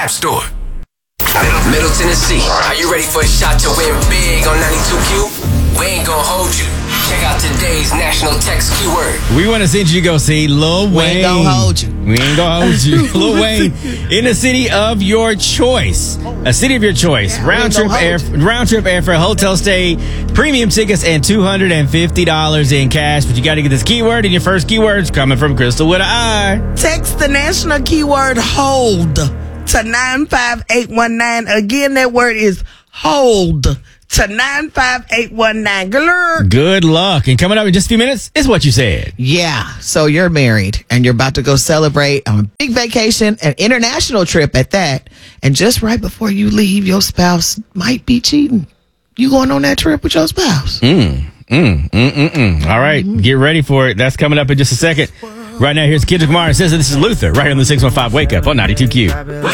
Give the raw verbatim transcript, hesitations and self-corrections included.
App Store. Middle Tennessee, are you ready for a shot to win big on ninety-two Q? We ain't gonna hold you. Check out today's national text keyword. We want to send you to go see Lil Wayne. We ain't gonna hold you. We ain't gonna hold you. Lil Wayne in the city of your choice. A city of your choice. Yeah, round trip air, round trip airfare, hotel stay, premium tickets, and two hundred fifty dollars in cash. But you got to get this keyword, and your first keyword's coming from Crystal with an I. Text the national keyword hold to nine five eight one nine. Again, that word is hold to nine five eight one nine. Good luck. Good luck. And coming up in just a few minutes is what you said. Yeah. So you're married and you're about to go celebrate on a big vacation, an international trip at that. And just right before you leave, your spouse might be cheating. You going on that trip with your spouse. Mm, mm, mm, mm, mm. All right. Mm-hmm. Get ready for it. That's coming up in just a second. Right now, here's Kendrick Lamar. It says that this is Luther right here on the six one five Wake Up on ninety-two Q.